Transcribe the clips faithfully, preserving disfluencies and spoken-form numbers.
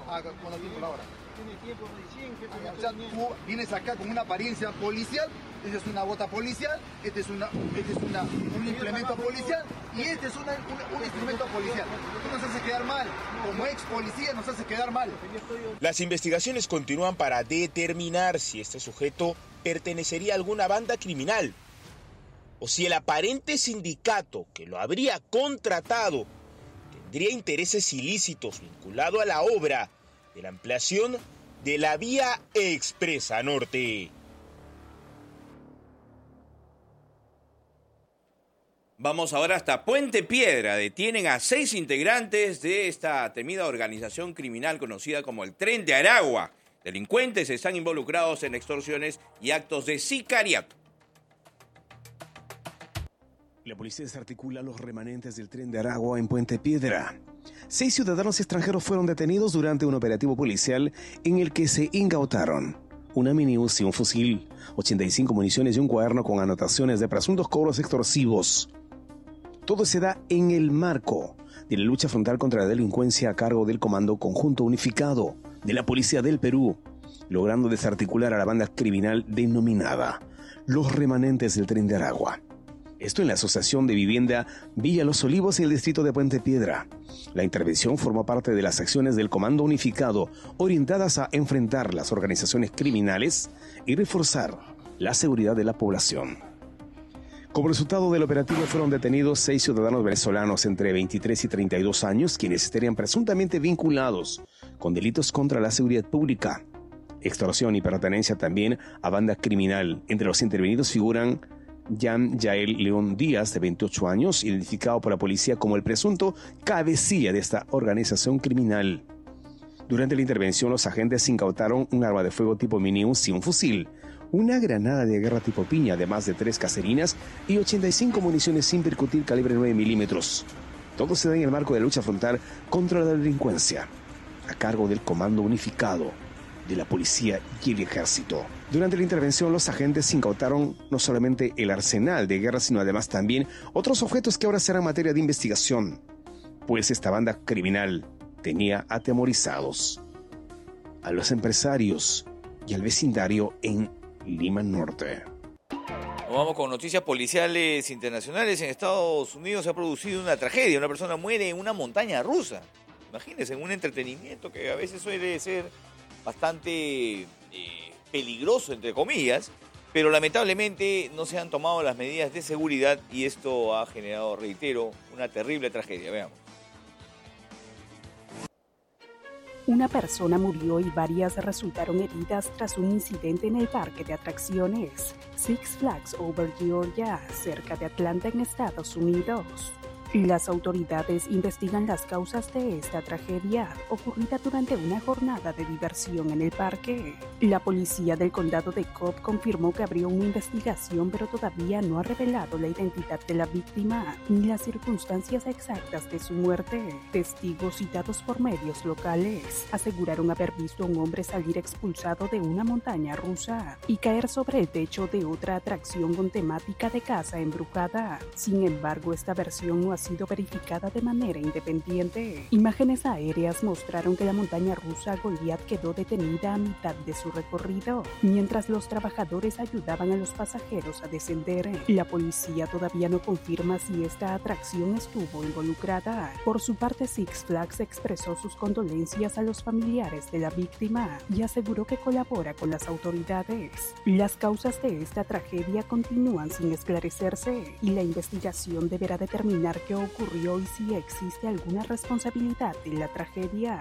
Ah, ¿cuánto tiempo la hora? Tiene tiempo recién, que Ah, o sea, tú vienes acá con una apariencia policial, esta es una bota policial, este es, una, este es una, un implemento policial y este es una, un, un instrumento policial. Tú nos haces quedar mal, como ex policía nos hace quedar mal. Las investigaciones continúan para determinar si este sujeto pertenecería a alguna banda criminal o si el aparente sindicato que lo habría contratado tendría intereses ilícitos vinculados a la obra de la ampliación de la Vía Expresa Norte. Vamos ahora hasta Puente Piedra. Detienen a seis integrantes de esta temida organización criminal conocida como el Tren de Aragua. Delincuentes están involucrados en extorsiones y actos de sicariato. La policía desarticula los remanentes del Tren de Aragua en Puente Piedra. Seis ciudadanos extranjeros fueron detenidos durante un operativo policial en el que se incautaron una mini Uzi, un fusil, ochenta y cinco municiones y un cuaderno con anotaciones de presuntos cobros extorsivos. Todo se da en el marco de la lucha frontal contra la delincuencia a cargo del Comando Conjunto Unificado de la Policía del Perú, logrando desarticular a la banda criminal denominada Los Remanentes del Tren de Aragua. Esto en la Asociación de Vivienda Villa Los Olivos y el distrito de Puente Piedra. La intervención forma parte de las acciones del Comando Unificado orientadas a enfrentar las organizaciones criminales y reforzar la seguridad de la población. Como resultado del operativo fueron detenidos seis ciudadanos venezolanos entre veintitrés y treinta y dos años, quienes estarían presuntamente vinculados con delitos contra la seguridad pública, extorsión y pertenencia también a banda criminal. Entre los intervenidos figuran Jan Yael León Díaz, de veintiocho años, identificado por la policía como el presunto cabecilla de esta organización criminal. Durante la intervención, los agentes incautaron un arma de fuego tipo mini Uzi, un fusil, una granada de guerra tipo piña, además de tres caserinas y ochenta y cinco municiones sin percutir calibre nueve milímetros. Todo se da en el marco de la lucha frontal contra la delincuencia, a cargo del Comando Unificado de la Policía y el Ejército. Durante la intervención, los agentes incautaron no solamente el arsenal de guerra, sino además también otros objetos que ahora serán materia de investigación, pues esta banda criminal tenía atemorizados a los empresarios y al vecindario en Lima Norte. Vamos con noticias policiales internacionales. En Estados Unidos se ha producido una tragedia. Una persona muere en una montaña rusa. Imagínense, en un entretenimiento que a veces suele ser bastante eh, peligroso, entre comillas, pero lamentablemente no se han tomado las medidas de seguridad y esto ha generado, reitero, una terrible tragedia. Veamos. Una persona murió y varias resultaron heridas tras un incidente en el parque de atracciones Six Flags Over Georgia, cerca de Atlanta, en Estados Unidos. Las autoridades investigan las causas de esta tragedia, ocurrida durante una jornada de diversión en el parque. La policía del condado de Cobb confirmó que abrió una investigación, pero todavía no ha revelado la identidad de la víctima ni las circunstancias exactas de su muerte. Testigos citados por medios locales aseguraron haber visto a un hombre salir expulsado de una montaña rusa y caer sobre el techo de otra atracción con temática de casa embrujada. Sin embargo, esta versión no ha sido verificada de manera independiente. Imágenes aéreas mostraron que la montaña rusa Goliath quedó detenida a mitad de su recorrido, mientras los trabajadores ayudaban a los pasajeros a descender. La policía todavía no confirma si esta atracción estuvo involucrada. Por su parte, Six Flags expresó sus condolencias a los familiares de la víctima y aseguró que colabora con las autoridades. Las causas de esta tragedia continúan sin esclarecerse y la investigación deberá determinar qué ocurrió y si existe alguna responsabilidad en la tragedia.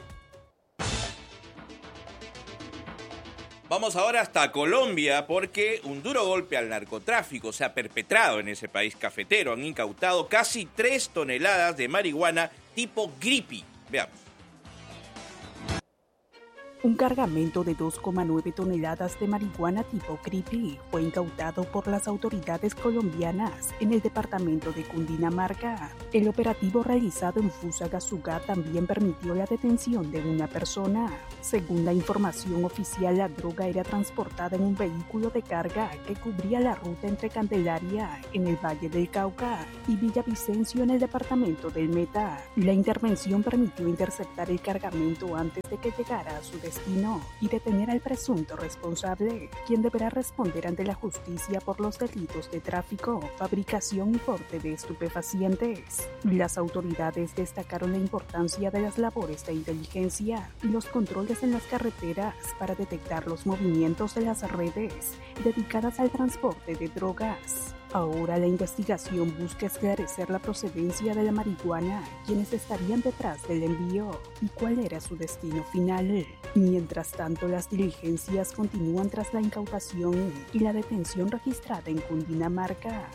Vamos ahora hasta Colombia porque un duro golpe al narcotráfico se ha perpetrado en ese país cafetero. Han incautado casi tres toneladas de marihuana tipo Grippy. Veamos. Un cargamento de dos coma nueve toneladas de marihuana tipo creepy fue incautado por las autoridades colombianas en el departamento de Cundinamarca. El operativo realizado en Fusagasugá también permitió la detención de una persona. Según la información oficial, la droga era transportada en un vehículo de carga que cubría la ruta entre Candelaria, en el Valle del Cauca, y Villavicencio, en el departamento del Meta. La intervención permitió interceptar el cargamento antes de que llegara a su destino y detener al presunto responsable, quien deberá responder ante la justicia por los delitos de tráfico, fabricación y porte de estupefacientes. Las autoridades destacaron la importancia de las labores de inteligencia y los controles en las carreteras para detectar los movimientos de las redes dedicadas al transporte de drogas. Ahora la investigación busca esclarecer la procedencia de la marihuana, quienes estarían detrás del envío y cuál era su destino final. Mientras tanto, las diligencias continúan tras la incautación y la detención registrada en Cundinamarca.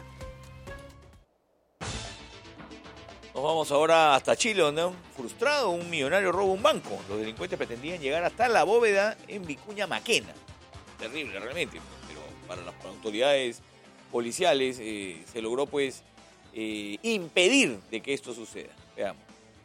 Nos vamos ahora hasta Chile, donde un frustrado, un millonario roba un banco. Los delincuentes pretendían llegar hasta la bóveda en Vicuña Maquena. Terrible, realmente, pero para las autoridades policiales eh, se logró pues eh, impedir de que esto suceda. Veamos.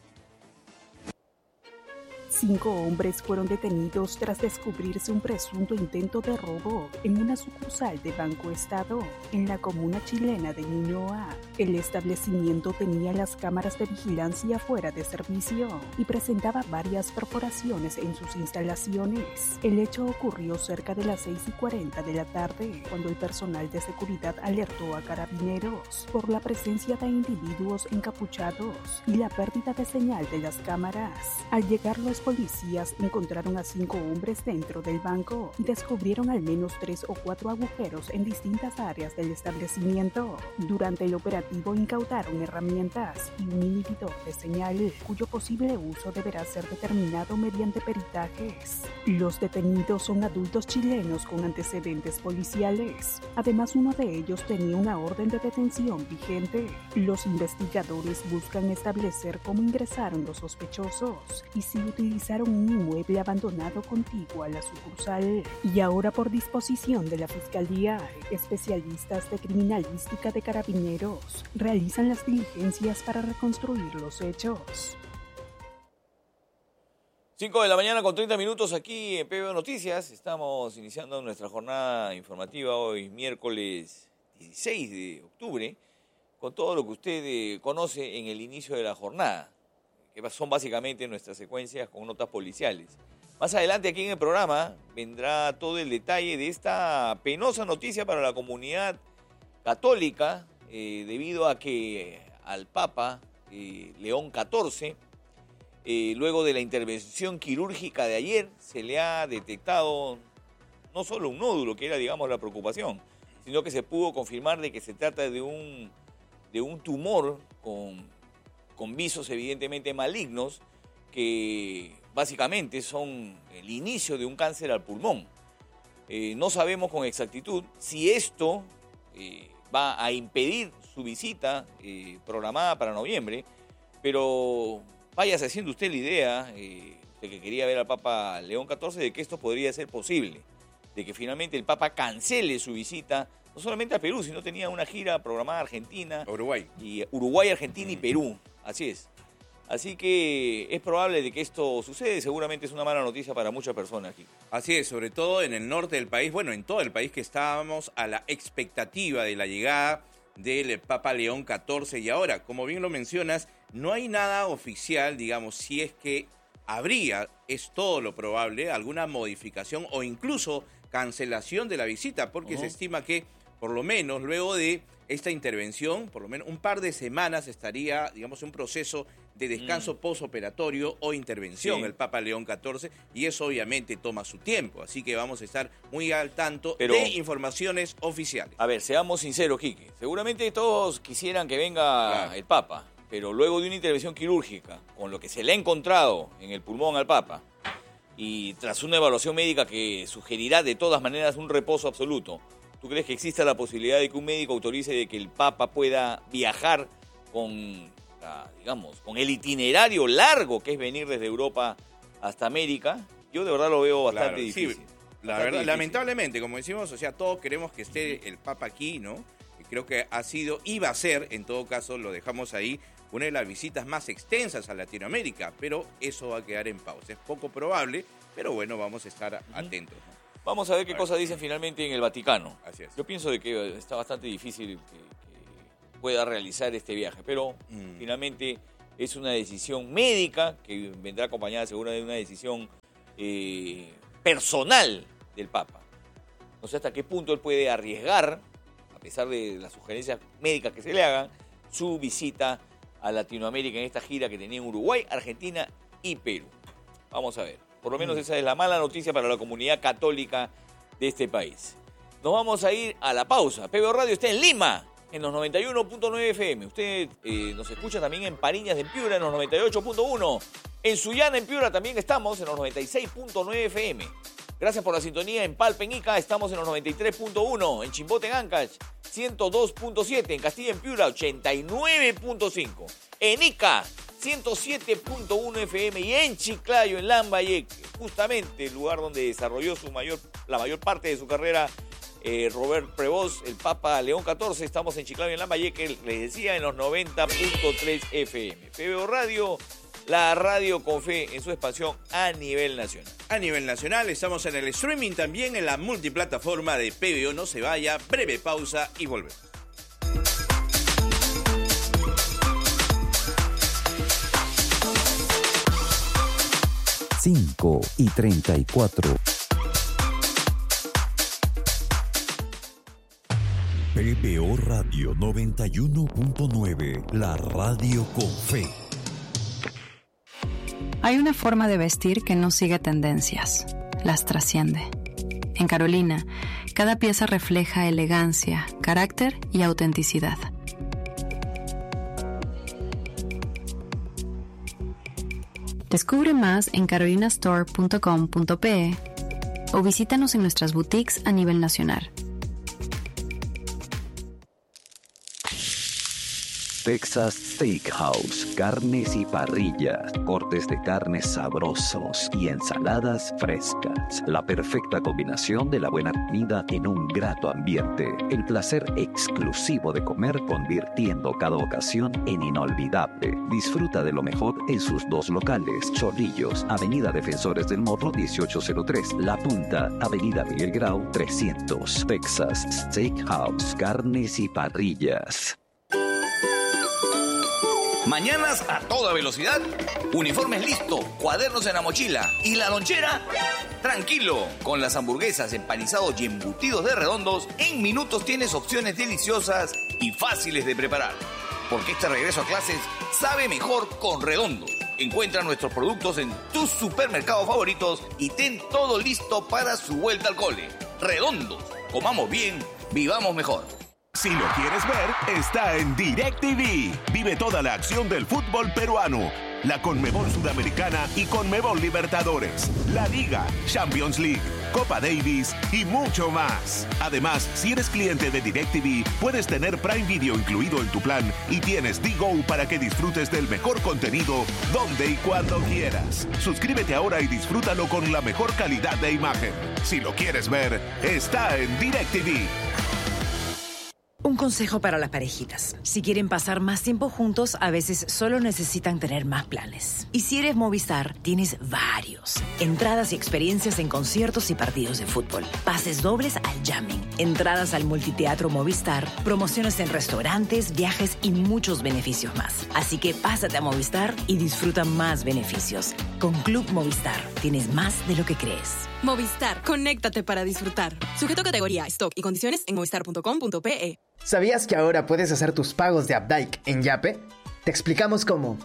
Cinco hombres fueron detenidos tras descubrirse un presunto intento de robo en una sucursal de Banco Estado en la comuna chilena de Ñuñoa. El establecimiento tenía las cámaras de vigilancia fuera de servicio y presentaba varias perforaciones en sus instalaciones. El hecho ocurrió cerca de las seis y cuarenta de la tarde, cuando el personal de seguridad alertó a carabineros por la presencia de individuos encapuchados y la pérdida de señal de las cámaras. Al llegar los policías encontraron a cinco hombres dentro del banco y descubrieron al menos tres o cuatro agujeros en distintas áreas del establecimiento. Durante el operativo incautaron herramientas y un inhibidor de señal, cuyo posible uso deberá ser determinado mediante peritajes. Los detenidos son adultos chilenos con antecedentes policiales. Además, uno de ellos tenía una orden de detención vigente. Los investigadores buscan establecer cómo ingresaron los sospechosos y si utilizaron un inmueble abandonado contiguo a la sucursal. Y ahora, por disposición de la Fiscalía, especialistas de criminalística de Carabineros realizan las diligencias para reconstruir los hechos. cinco de la mañana con treinta minutos aquí en P B O Noticias. Estamos iniciando nuestra jornada informativa hoy, miércoles dieciséis de octubre, con todo lo que usted conoce en el inicio de la jornada, que son básicamente nuestras secuencias con notas policiales. Más adelante aquí en el programa vendrá todo el detalle de esta penosa noticia para la comunidad católica, eh, debido a que al Papa eh, León catorce, eh, luego de la intervención quirúrgica de ayer, se le ha detectado no solo un nódulo, que era, digamos, la preocupación, sino que se pudo confirmar de que se trata de un, de un tumor con... con visos evidentemente malignos, que básicamente son el inicio de un cáncer al pulmón. Eh, no sabemos con exactitud si esto eh, va a impedir su visita eh, programada para noviembre, pero váyase haciendo usted la idea, eh, de que quería ver al Papa León catorce, de que esto podría ser posible, de que finalmente el Papa cancele su visita, no solamente a Perú, sino tenía una gira programada a Argentina, Uruguay, y Uruguay, Argentina y Perú. Así es. Así que es probable de que esto sucede. Seguramente es una mala noticia para muchas personas aquí. Así es, sobre todo en el norte del país, bueno, en todo el país, que estábamos a la expectativa de la llegada del Papa León catorce. Y ahora, como bien lo mencionas, no hay nada oficial, digamos, si es que habría, es todo lo probable, alguna modificación o incluso cancelación de la visita, porque uh-huh. se estima que por lo menos luego de esta intervención, por lo menos un par de semanas estaría, digamos, un proceso de descanso mm. postoperatorio o intervención sí. el Papa León catorce, y eso obviamente toma su tiempo, así que vamos a estar muy al tanto Pero, de informaciones oficiales. A ver, seamos sinceros, Quique, seguramente todos quisieran que venga claro. el Papa, pero luego de una intervención quirúrgica, con lo que se le ha encontrado en el pulmón al Papa, y tras una evaluación médica que sugerirá de todas maneras un reposo absoluto, ¿tú crees que exista la posibilidad de que un médico autorice de que el Papa pueda viajar con, digamos, con el itinerario largo que es venir desde Europa hasta América? Yo de verdad lo veo bastante Claro, sí, difícil. la Bastante verdad, difícil. lamentablemente, como decimos, o sea, todos queremos que esté el Papa aquí, ¿no? Y creo que ha sido, iba a ser, en todo caso, lo dejamos ahí, una de las visitas más extensas a Latinoamérica, pero eso va a quedar en pausa. Es poco probable, pero bueno, vamos a estar uh-huh. atentos, ¿no? Vamos a ver qué cosas dicen finalmente en el Vaticano. Así es. Yo pienso de que está bastante difícil que, que pueda realizar este viaje, pero mm. finalmente es una decisión médica que vendrá acompañada seguro de una decisión eh, personal del Papa. No sé hasta qué punto él puede arriesgar, a pesar de las sugerencias médicas que se le hagan, su visita a Latinoamérica en esta gira que tenía en Uruguay, Argentina y Perú. Vamos a ver. Por lo menos esa es la mala noticia para la comunidad católica de este país. Nos vamos a ir a la pausa. P B O Radio está en Lima, en los noventa y uno punto nueve F M. Usted eh, nos escucha también en Pariñas de Piura, en los noventa y ocho punto uno. En Sullana, en Piura, también estamos en los noventa y seis punto nueve F M. Gracias por la sintonía. En Palpa, en Ica, estamos en los noventa y tres punto uno. En Chimbote, en Ancash, ciento dos punto siete. En Castilla, en Piura, ochenta y nueve punto cinco. En Ica, ciento siete punto uno F M. Y en Chiclayo, en Lambayeque, justamente el lugar donde desarrolló su mayor, la mayor parte de su carrera eh, Robert Prevost, el Papa León catorce. Estamos en Chiclayo, en Lambayeque, les decía, en los noventa punto tres F M. P B O Radio, la radio con fe en su expansión a nivel nacional. A nivel nacional, estamos en el streaming también en la multiplataforma de P B O. No se vaya, breve pausa y volvemos. cinco y treinta y cuatro. P B O Radio noventa y uno punto nueve, la radio con fe. Hay una forma de vestir que no sigue tendencias, las trasciende. En Carolina, cada pieza refleja elegancia, carácter y autenticidad. Descubre más en carolina store punto com punto pe o visítanos en nuestras boutiques a nivel nacional. Texas Steakhouse, carnes y parrillas, cortes de carnes sabrosos y ensaladas frescas. La perfecta combinación de la buena comida en un grato ambiente. El placer exclusivo de comer convirtiendo cada ocasión en inolvidable. Disfruta de lo mejor en sus dos locales. Chorrillos, Avenida Defensores del Morro dieciocho cero tres. La Punta, Avenida Miguel Grau trescientos. Texas Steakhouse, carnes y parrillas. Mañanas a toda velocidad, uniformes listo, cuadernos en la mochila y la lonchera, tranquilo. Con las hamburguesas, empanizados y embutidos de Redondos, en minutos tienes opciones deliciosas y fáciles de preparar. Porque este regreso a clases sabe mejor con Redondos. Encuentra nuestros productos en tus supermercados favoritos y ten todo listo para su vuelta al cole. Redondos, comamos bien, vivamos mejor. Si lo quieres ver, está en DirecTV. Vive toda la acción del fútbol peruano, la Conmebol Sudamericana y Conmebol Libertadores, la Liga, Champions League, Copa Davis y mucho más. Además, si eres cliente de DirecTV, puedes tener Prime Video incluido en tu plan y tienes D-Go para que disfrutes del mejor contenido donde y cuando quieras. Suscríbete ahora y disfrútalo con la mejor calidad de imagen. Si lo quieres ver, está en DirecTV. Un consejo para las parejitas. Si quieren pasar más tiempo juntos, a veces solo necesitan tener más planes. Y si eres Movistar, tienes varios. Entradas y experiencias en conciertos y partidos de fútbol. Pases dobles al jamming. Entradas al multiteatro Movistar. Promociones en restaurantes, viajes y muchos beneficios más. Así que pásate a Movistar y disfruta más beneficios. Con Club Movistar, tienes más de lo que crees. Movistar, conéctate para disfrutar. Sujeto a categoría, stock y condiciones en movistar punto com punto pe. ¿Sabías que ahora puedes hacer tus pagos de Updike en Yape? Te explicamos cómo.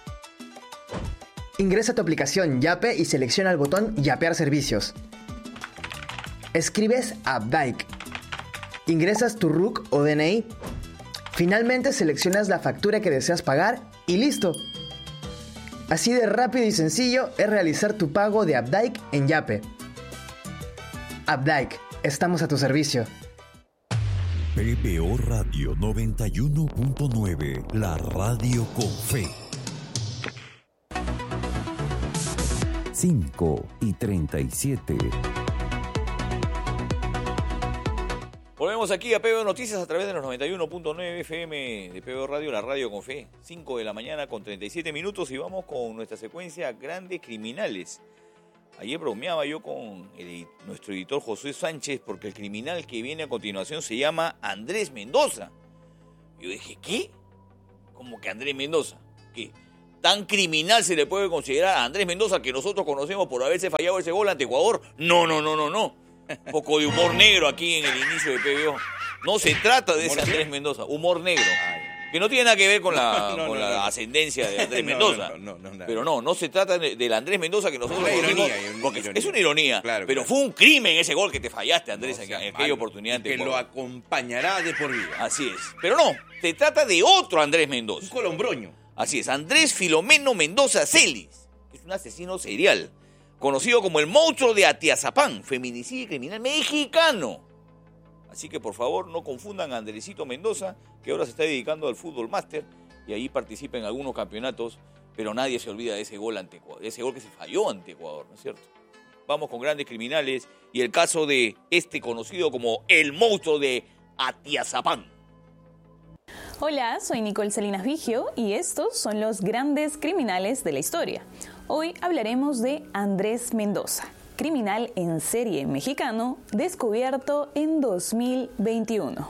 Ingresa a tu aplicación Yape y selecciona el botón Yapear servicios. Escribes Updike. Ingresas tu R U C o D N I. Finalmente seleccionas la factura que deseas pagar y ¡listo! Así de rápido y sencillo es realizar tu pago de Updike en Yape. Updike, estamos a tu servicio. P B O Radio noventa y uno punto nueve, la radio con fe. cinco y treinta y siete. Volvemos aquí a P B O Noticias a través de los noventa y uno punto nueve F M de P B O Radio, la radio con fe. cinco de la mañana con treinta y siete minutos y vamos con nuestra secuencia Grandes Criminales. Ayer bromeaba yo con el, nuestro editor José Sánchez porque el criminal que viene a continuación se llama Andrés Mendoza. Yo dije, ¿qué? ¿Cómo que Andrés Mendoza? ¿Qué? ¿Tan criminal se le puede considerar a Andrés Mendoza que nosotros conocemos por haberse fallado ese gol ante Ecuador? No, no, no, no, no. Un poco de humor negro aquí en el inicio de P B O. No se trata de ese Andrés Mendoza, humor negro. Que no tiene nada que ver con la, no, no, con no, la no. ascendencia de Andrés Mendoza. No, no, no, no, pero no, no se trata de, del Andrés Mendoza que nosotros una conocimos. Ironía, porque ironía. Es una ironía, claro, pero claro. Fue un crimen ese gol que te fallaste, Andrés, no, en, en aquella oportunidad. Que lo acompañará de por vida. Así es. Pero no, se trata de otro Andrés Mendoza. Un colombroño. Así es, Andrés Filomeno Mendoza Celis, que es un asesino serial, conocido como el monstruo de Atiazapán, feminicidio criminal mexicano. Así que por favor no confundan a Andresito Mendoza, que ahora se está dedicando al fútbol máster y ahí participa en algunos campeonatos, pero nadie se olvida de ese gol ante Ecuador, de ese gol que se falló ante Ecuador, ¿no es cierto? Vamos con Grandes Criminales y el caso de este conocido como el monstruo de Atiazapán. Hola, soy Nicole Salinas Vigio y estos son los grandes criminales de la historia. Hoy hablaremos de Andrés Mendoza, criminal en serie mexicano descubierto en dos mil veintiuno.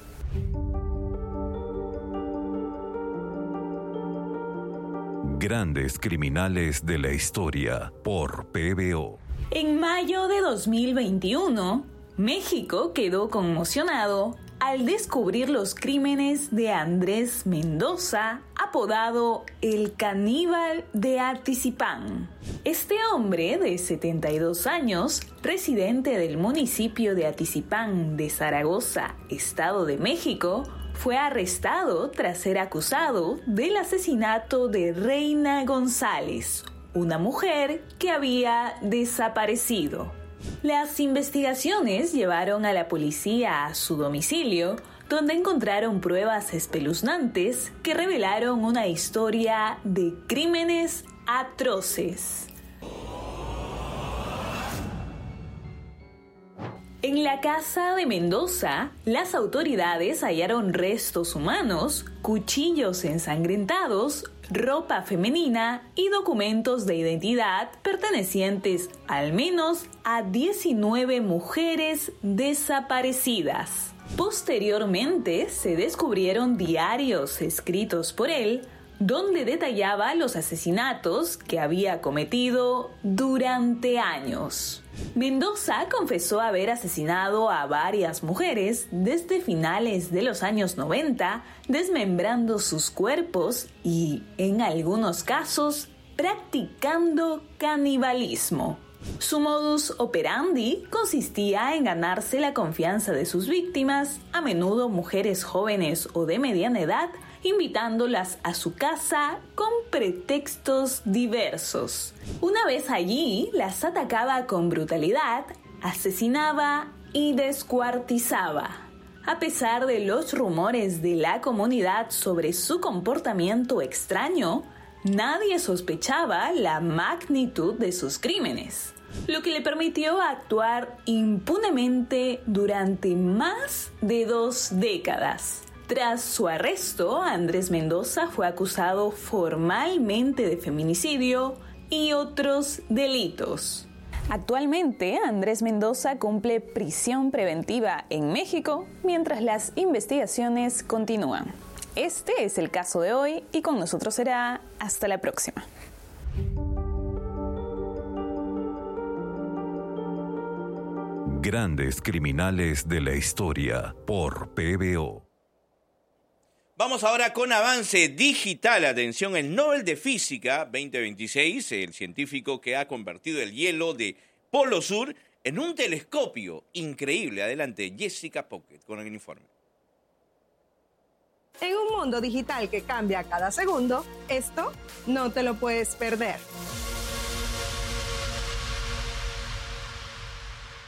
Grandes criminales de la historia por P B O. En mayo de dos mil veintiuno, México quedó conmocionado al descubrir los crímenes de Andrés Mendoza, apodado el Caníbal de Atizapán. Este hombre de setenta y dos años, residente del municipio de Atizapán de Zaragoza, Estado de México, fue arrestado tras ser acusado del asesinato de Reina González, una mujer que había desaparecido. Las investigaciones llevaron a la policía a su domicilio, donde encontraron pruebas espeluznantes que revelaron una historia de crímenes atroces. En la casa de Mendoza, las autoridades hallaron restos humanos, cuchillos ensangrentados, ropa femenina y documentos de identidad pertenecientes al menos a diecinueve mujeres desaparecidas. Posteriormente se descubrieron diarios escritos por él, donde detallaba los asesinatos que había cometido durante años. Mendoza confesó haber asesinado a varias mujeres desde finales de los años noventa, desmembrando sus cuerpos y, en algunos casos, practicando canibalismo. Su modus operandi consistía en ganarse la confianza de sus víctimas, a menudo mujeres jóvenes o de mediana edad, invitándolas a su casa con pretextos diversos. Una vez allí, las atacaba con brutalidad, asesinaba y descuartizaba. A pesar de los rumores de la comunidad sobre su comportamiento extraño, nadie sospechaba la magnitud de sus crímenes, lo que le permitió actuar impunemente durante más de dos décadas. Tras su arresto, Andrés Mendoza fue acusado formalmente de feminicidio y otros delitos. Actualmente, Andrés Mendoza cumple prisión preventiva en México mientras las investigaciones continúan. Este es el caso de hoy y con nosotros será hasta la próxima. Grandes criminales de la historia por P B O. Vamos ahora con avance digital. Atención, el Nobel de Física veinte veintiséis, el científico que ha convertido el hielo de Polo Sur en un telescopio increíble. Adelante, Jessica Pocket con el informe. En un mundo digital que cambia cada segundo, esto no te lo puedes perder.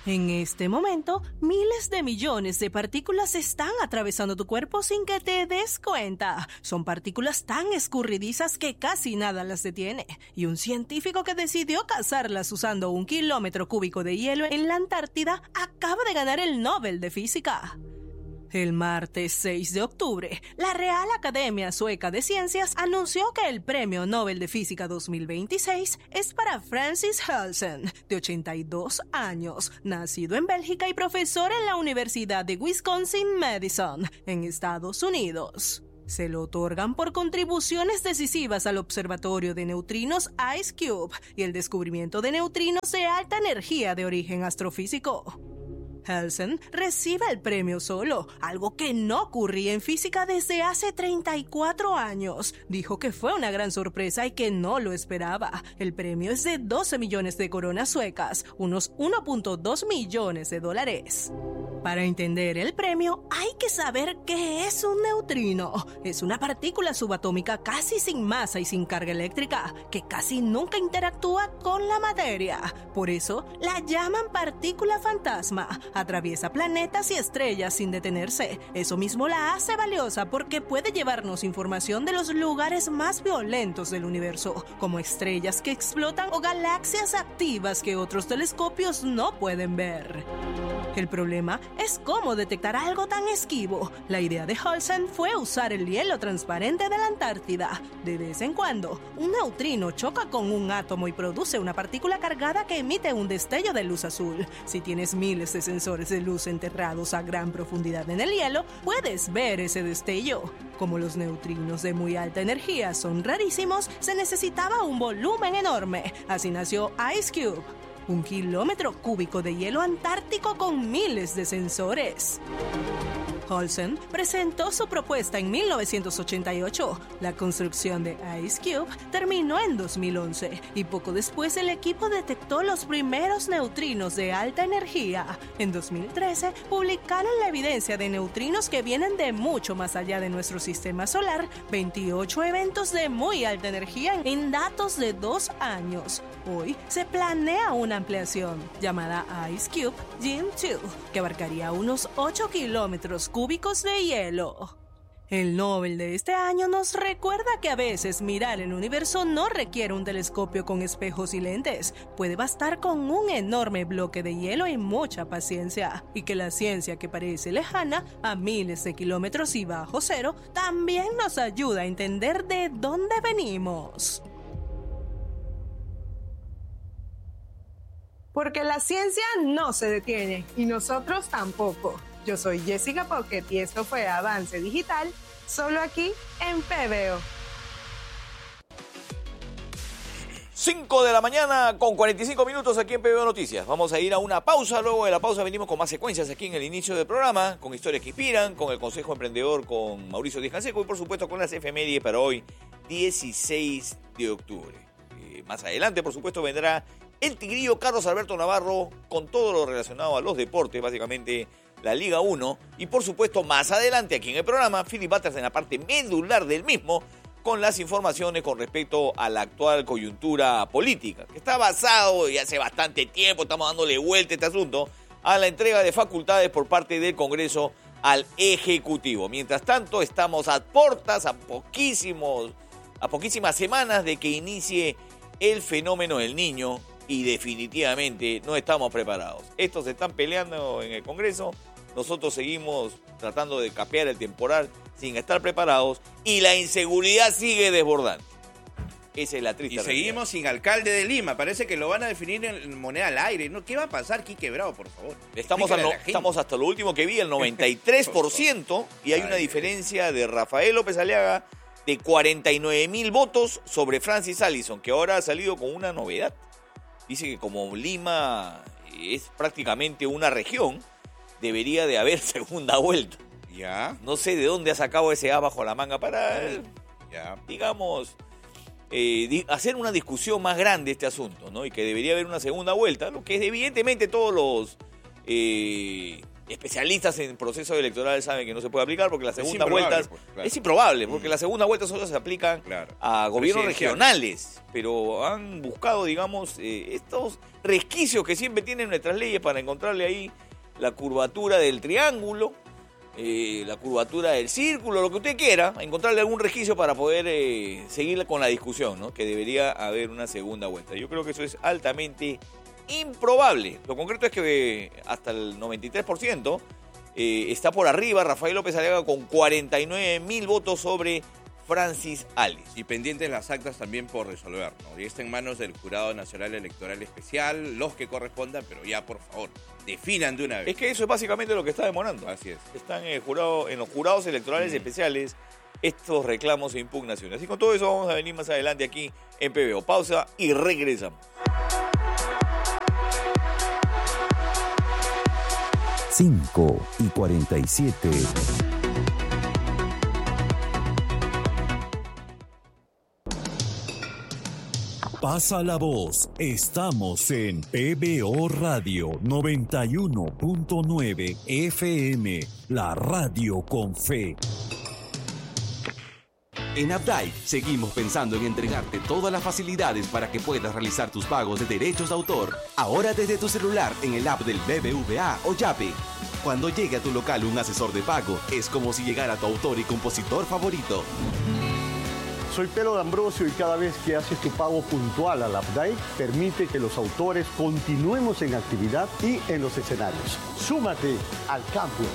En este momento, miles de millones de partículas están atravesando tu cuerpo sin que te des cuenta. Son partículas tan escurridizas que casi nada las detiene. Y un científico que decidió cazarlas usando un kilómetro cúbico de hielo en la Antártida acaba de ganar el Nobel de Física. El martes seis de octubre, la Real Academia Sueca de Ciencias anunció que el Premio Nobel de Física dos mil veintiséis es para Francis Halsen, de ochenta y dos años, nacido en Bélgica y profesor en la Universidad de Wisconsin-Madison, en Estados Unidos. Se lo otorgan por contribuciones decisivas al Observatorio de Neutrinos IceCube y el descubrimiento de neutrinos de alta energía de origen astrofísico. Halsen recibe el premio solo, algo que no ocurría en física desde hace treinta y cuatro años. Dijo que fue una gran sorpresa y que no lo esperaba. El premio es de doce millones de coronas suecas, unos uno punto dos millones de dólares. Para entender el premio, hay que saber qué es un neutrino. Es una partícula subatómica casi sin masa y sin carga eléctrica, que casi nunca interactúa con la materia. Por eso, la llaman partícula fantasma. Atraviesa planetas y estrellas sin detenerse. Eso mismo la hace valiosa porque puede llevarnos información de los lugares más violentos del universo, como estrellas que explotan o galaxias activas que otros telescopios no pueden ver. El problema es cómo detectar algo tan esquivo. La idea de Halsen fue usar el hielo transparente de la Antártida. De vez en cuando, un neutrino choca con un átomo y produce una partícula cargada que emite un destello de luz azul. Si tienes miles de sensores de luz enterrados a gran profundidad en el hielo, puedes ver ese destello. Como los neutrinos de muy alta energía son rarísimos, se necesitaba un volumen enorme. Así nació IceCube, un kilómetro cúbico de hielo antártico con miles de sensores. Halsen presentó su propuesta en mil novecientos ochenta y ocho. La construcción de IceCube terminó en dos mil once y poco después el equipo detectó los primeros neutrinos de alta energía. En dos mil trece publicaron la evidencia de neutrinos que vienen de mucho más allá de nuestro sistema solar, veintiocho eventos de muy alta energía en datos de dos años. Hoy se planea una ampliación llamada IceCube Gen dos, que abarcaría unos ocho kilómetros cúbicos de hielo. El Nobel de este año nos recuerda que a veces mirar el universo no requiere un telescopio con espejos y lentes. Puede bastar con un enorme bloque de hielo y mucha paciencia. Y que la ciencia que parece lejana, a miles de kilómetros y bajo cero, también nos ayuda a entender de dónde venimos. Porque la ciencia no se detiene y nosotros tampoco. Yo soy Jessica Pocket y esto fue Avance Digital, solo aquí en P B O. cinco de la mañana con cuarenta y cinco minutos aquí en P B O Noticias. Vamos a ir a una pausa, luego de la pausa venimos con más secuencias aquí en el inicio del programa, con historias que inspiran, con el Consejo Emprendedor con Mauricio Díaz Canseco y por supuesto con las efemérides para hoy, dieciséis de octubre. Eh, más adelante, por supuesto, vendrá el tigrillo Carlos Alberto Navarro con todo lo relacionado a los deportes, básicamente la Liga uno. Y por supuesto, más adelante aquí en el programa, Philip Butters en la parte medular del mismo, con las informaciones con respecto a la actual coyuntura política, que está basado y hace bastante tiempo, estamos dándole vuelta a este asunto, a la entrega de facultades por parte del Congreso al Ejecutivo. Mientras tanto, estamos a portas, a poquísimos, a poquísimas semanas de que inicie el fenómeno del Niño, y definitivamente no estamos preparados. Estos se están peleando en el Congreso, nosotros seguimos tratando de capear el temporal sin estar preparados y la inseguridad sigue desbordando. Esa es la triste Y realidad. seguimos sin alcalde de Lima, parece que lo van a definir en moneda al aire. ¿No? ¿Qué va a pasar, Quique Bravo, por favor? Estamos, a no, estamos hasta lo último que vi, el noventa y tres por ciento, y hay una diferencia de Rafael López Aliaga de cuarenta y nueve mil votos sobre Francis Allison, que ahora ha salido con una novedad. Dice que como Lima es prácticamente una región, debería de haber segunda vuelta. Ya. No sé de dónde ha sacado ese as bajo la manga para, ya. digamos, eh, di- hacer una discusión más grande este asunto, ¿no? Y que debería haber una segunda vuelta, lo que evidentemente todos los eh, especialistas en procesos electorales saben que no se puede aplicar porque las segundas vueltas... Pues, claro. Es improbable, porque las segundas vueltas solo se aplican claro. a gobiernos Presidencial. regionales, pero han buscado, digamos, eh, estos resquicios que siempre tienen nuestras leyes para encontrarle ahí la curvatura del triángulo, eh, la curvatura del círculo, lo que usted quiera, encontrarle algún resquicio para poder eh, seguir con la discusión, ¿no? Que debería haber una segunda vuelta. Yo creo que eso es altamente improbable. Lo concreto es que eh, hasta el noventa y tres por ciento eh, está por arriba Rafael López Aliaga con cuarenta y nueve mil votos sobre Francis Alves. Y pendientes las actas también por resolver, ¿no? Y está en manos del Jurado Nacional Electoral Especial, los que correspondan, pero ya, por favor, definan de una vez. Es que eso es básicamente lo que está demorando. Así es. Están en, el jurado, en los jurados electorales mm. especiales estos reclamos e impugnaciones. Y con todo eso vamos a venir más adelante aquí en P B O. Pausa y regresamos. cinco y cuarenta y siete. Pasa la voz. Estamos en P B O Radio noventa y uno punto nueve F M, la radio con fe. En Updike seguimos pensando en entregarte todas las facilidades para que puedas realizar tus pagos de derechos de autor. Ahora desde tu celular en el app del B B V A o Yape. Cuando llegue a tu local un asesor de pago, es como si llegara tu autor y compositor favorito. Soy Pedro D'Ambrosio y cada vez que haces tu pago puntual al Updike, permite que los autores continuemos en actividad y en los escenarios. Súmate al campo.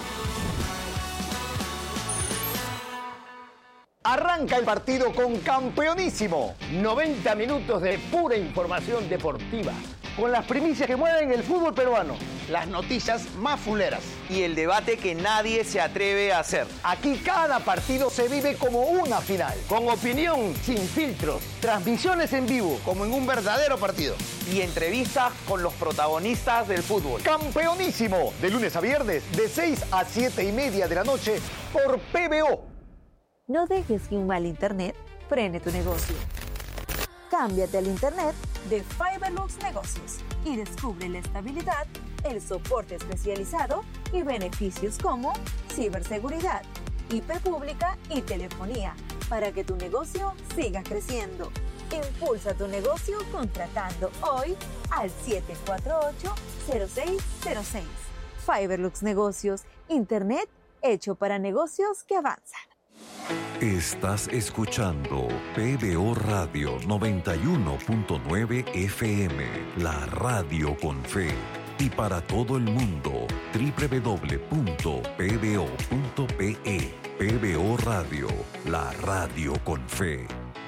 Arranca el partido con Campeonísimo. noventa minutos de pura información deportiva. Con las primicias que mueven el fútbol peruano. Las noticias más fuleras. Y el debate que nadie se atreve a hacer. Aquí cada partido se vive como una final. Con opinión, sin filtros. Transmisiones en vivo, como en un verdadero partido. Y entrevistas con los protagonistas del fútbol. Campeonísimo. De lunes a viernes, de seis a siete y media de la noche, por P B O. No dejes que un mal internet frene tu negocio. Cámbiate al internet de Fiberlux Negocios y descubre la estabilidad, el soporte especializado y beneficios como ciberseguridad, I P pública y telefonía para que tu negocio siga creciendo. Impulsa tu negocio contratando hoy al siete cuatro ocho, cero seis cero seis. Fiberlux Negocios, internet hecho para negocios que avanzan. Estás escuchando P B O Radio noventa y uno punto nueve F M, la radio con fe. Y para todo el mundo, doble u doble u doble u punto p b o punto p e. P B O Radio, la radio con fe.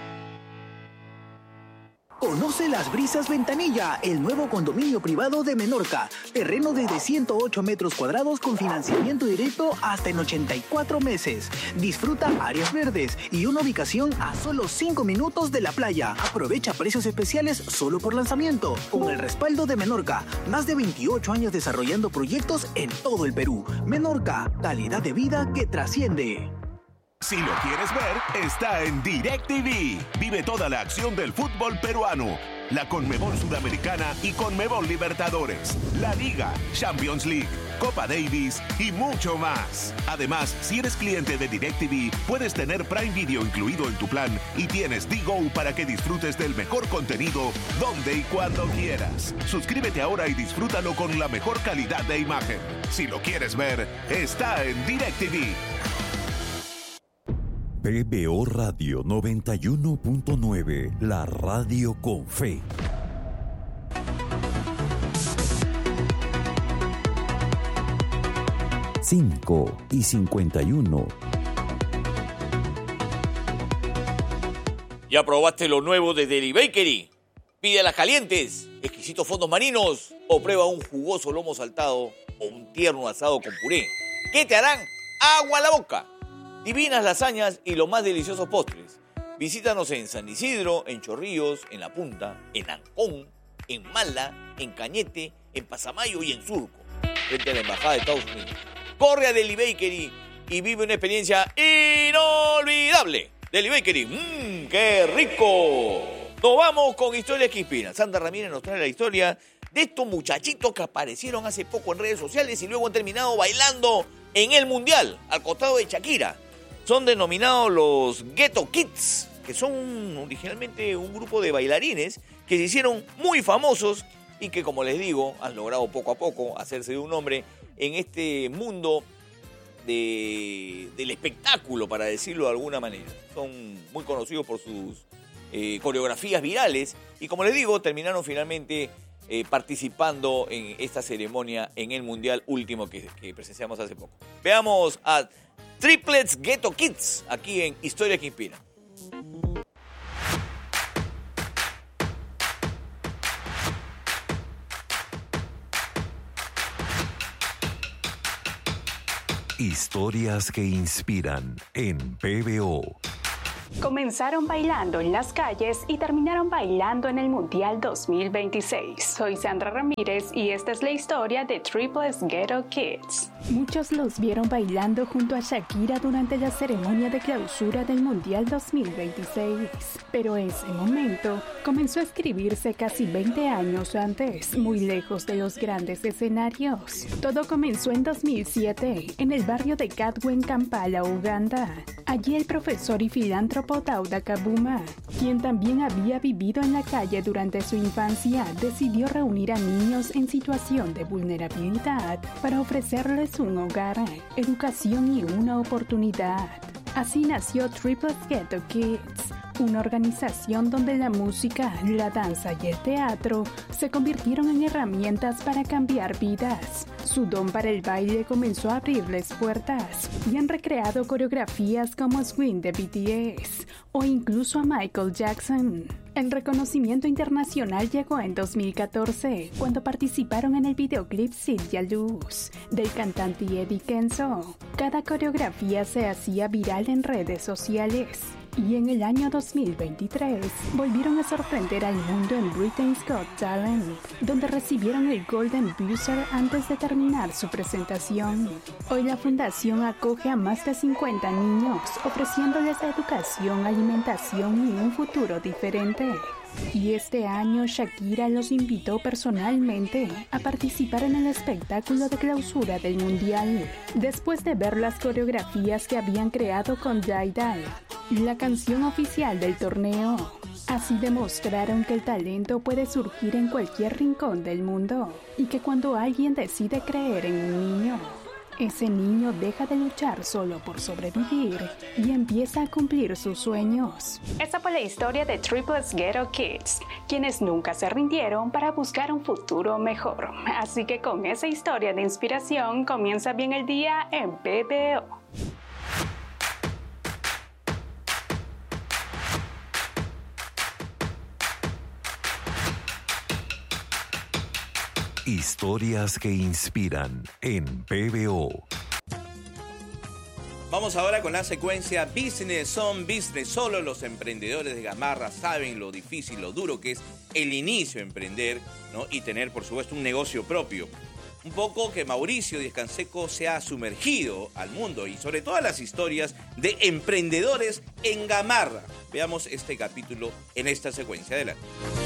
Conoce Las Brisas Ventanilla, el nuevo condominio privado de Menorca. Terreno desde ciento ocho metros cuadrados con financiamiento directo hasta en ochenta y cuatro meses. Disfruta áreas verdes y una ubicación a solo cinco minutos de la playa. Aprovecha precios especiales solo por lanzamiento. Con el respaldo de Menorca, más de veintiocho años desarrollando proyectos en todo el Perú. Menorca, calidad de vida que trasciende. Si lo quieres ver, está en DirecTV. Vive toda la acción del fútbol peruano, la Conmebol Sudamericana y Conmebol Libertadores, la Liga, Champions League, Copa Davis y mucho más. Además, si eres cliente de DirecTV, puedes tener Prime Video incluido en tu plan y tienes D-Go para que disfrutes del mejor contenido donde y cuando quieras. Suscríbete ahora y disfrútalo con la mejor calidad de imagen. Si lo quieres ver, está en DirecTV. P B O Radio noventa y uno punto nueve, la radio con fe. cinco y cincuenta y uno. ¿Ya probaste lo nuevo de Deli Bakery? Pide las calientes, exquisitos fondos marinos o prueba un jugoso lomo saltado o un tierno asado con puré. ¿Qué te harán agua a la boca? Divinas lasañas y los más deliciosos postres. Visítanos en San Isidro, en Chorrillos, en La Punta, en Ancón, en Mala, en Cañete, en Pasamayo y en Surco, frente a la Embajada de Estados Unidos. Corre a Deli Bakery y vive una experiencia inolvidable. Deli Bakery, mmm, qué rico. Nos vamos con historias que inspiran. Sandra Ramírez nos trae la historia de estos muchachitos que aparecieron hace poco en redes sociales y luego han terminado bailando en el Mundial, al costado de Shakira. Son denominados los Ghetto Kids, que son originalmente un grupo de bailarines que se hicieron muy famosos y que, como les digo, han logrado poco a poco hacerse de un nombre en este mundo de, del espectáculo, para decirlo de alguna manera. Son muy conocidos por sus eh, coreografías virales y, como les digo, terminaron finalmente eh, participando en esta ceremonia en el Mundial último que, que presenciamos hace poco. Veamos a Triplets Ghetto Kids aquí en Historia que Inspira. Historias que inspiran en P B O. Comenzaron bailando en las calles y terminaron bailando en el Mundial dos mil veintiséis. Soy Sandra Ramírez y esta es la historia de Triplets Ghetto Kids. Muchos los vieron bailando junto a Shakira durante la ceremonia de clausura del Mundial dos mil veintiséis. Pero ese momento comenzó a escribirse casi veinte años antes, muy lejos de los grandes escenarios. Todo comenzó en dos mil siete, en el barrio de Katwe, en Kampala, Uganda. Allí el profesor y filántropo Tauda Kabuma, quien también había vivido en la calle durante su infancia, decidió reunir a niños en situación de vulnerabilidad para ofrecerles un hogar, educación y una oportunidad. Así nació Triplets Ghetto Kids, una organización donde la música, la danza y el teatro se convirtieron en herramientas para cambiar vidas. Su don para el baile comenzó a abrirles puertas y han recreado coreografías como Swing de B T S o incluso a Michael Jackson. El reconocimiento internacional llegó en dos mil catorce, cuando participaron en el videoclip Silvia Luz, del cantante Eddie Kenzo. Cada coreografía se hacía viral en redes sociales. Y en el año dos mil veintitrés volvieron a sorprender al mundo en Britain's Got Talent, donde recibieron el Golden Buzzer antes de terminar su presentación. Hoy la fundación acoge a más de cincuenta niños, ofreciéndoles educación, alimentación y un futuro diferente. Y este año Shakira los invitó personalmente a participar en el espectáculo de clausura del Mundial, después de ver las coreografías que habían creado con Dai Dai, la canción oficial del torneo. Así demostraron que el talento puede surgir en cualquier rincón del mundo y que cuando alguien decide creer en un niño, ese niño deja de luchar solo por sobrevivir y empieza a cumplir sus sueños. Esa fue la historia de Triplets Ghetto Kids, quienes nunca se rindieron para buscar un futuro mejor. Así que con esa historia de inspiración comienza bien el día en P B O. Historias que inspiran en P B O. Vamos ahora con la secuencia Business on Business. Solo los emprendedores de Gamarra saben lo difícil, lo duro que es el inicio de emprender, ¿no? Y tener, por supuesto, un negocio propio. Un poco que Mauricio Díaz Canseco se ha sumergido al mundo y sobre todas las historias de emprendedores en Gamarra. Veamos este capítulo en esta secuencia. Adelante.